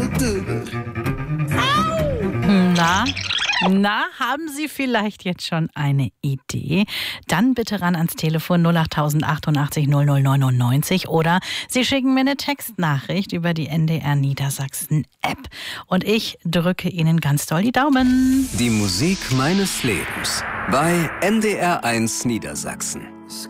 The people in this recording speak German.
Na, haben Sie vielleicht jetzt schon eine Idee? Dann bitte ran ans Telefon 08088 0099 oder Sie schicken mir eine Textnachricht über die NDR Niedersachsen App. Und ich drücke Ihnen ganz doll die Daumen. Die Musik meines Lebens bei NDR 1 Niedersachsen.